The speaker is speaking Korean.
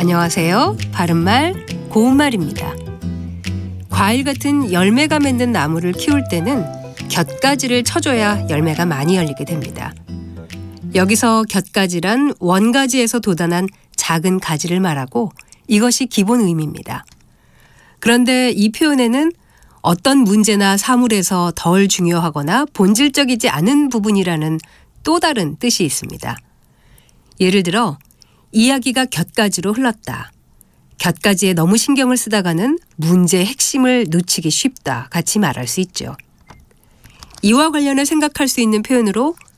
안녕하세요. 바른말 고운말입니다. 과일 같은 열매가 맺는 나무를 키울 때는 곁가지를 쳐줘야 열매가 많이 열리게 됩니다. 여기서 곁가지란 원가지에서 돋아난 작은 가지를 말하고 이것이 기본 의미입니다. 그런데 이 표현에는 어떤 문제나 사물에서 덜 중요하거나 본질적이지 않은 부분이라는 또 다른 뜻이 있습니다. 예를 들어 이야기가 곁가지로 흘렀다. 곁가지에 너무 신경을 쓰다가는 문제의 핵심을 놓치기 쉽다 같이 말할 수 있죠. 이와 관련해 생각할 수 있는 표현으로